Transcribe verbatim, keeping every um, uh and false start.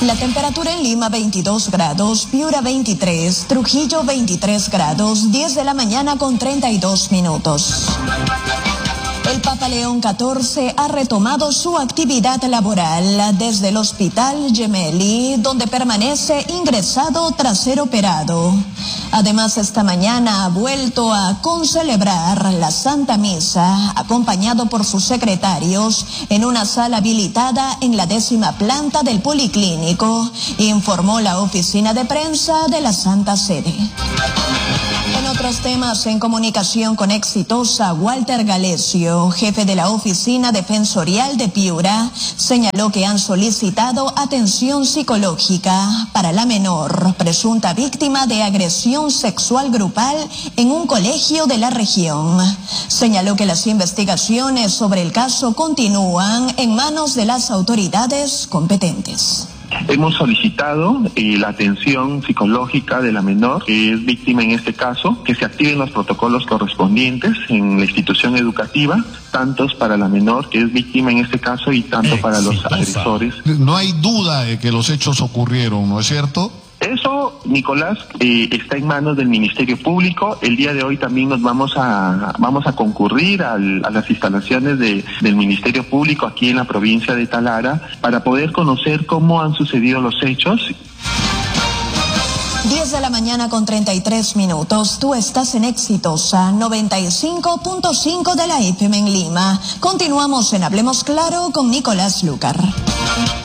La temperatura en Lima veintidós grados, Piura veintitrés, Trujillo veintitrés grados, diez de la mañana con treinta y dos minutos. El Papa León catorce ha retomado su actividad laboral desde el Hospital Gemelli, donde permanece ingresado tras ser operado. Además, esta mañana ha vuelto a concelebrar la Santa Misa, acompañado por sus secretarios, en una sala habilitada en la décima planta del Policlínico, informó la oficina de prensa de la Santa Sede. En otros temas, en comunicación con Exitosa, Walter Galesio, jefe de la Oficina Defensorial de Piura, señaló que han solicitado atención psicológica para la menor, presunta víctima de agresión sexual grupal en un colegio de la región. Señaló que las investigaciones sobre el caso continúan en manos de las autoridades competentes. Hemos solicitado eh, la atención psicológica de la menor, que es víctima en este caso, que se activen los protocolos correspondientes en la institución educativa, tantos para la menor, que es víctima en este caso, y tanto Exitosa. Para los agresores. No hay duda de que los hechos ocurrieron, ¿no es cierto? Eso, Nicolás, eh, está en manos del Ministerio Público. El día de hoy también nos vamos a vamos a concurrir al, a las instalaciones de, del Ministerio Público aquí en la provincia de Talara para poder conocer cómo han sucedido los hechos. diez de la mañana con treinta y tres minutos. Tú estás en Exitosa noventa y cinco punto cinco de la F M en Lima. Continuamos en Hablemos Claro con Nicolás Lucar.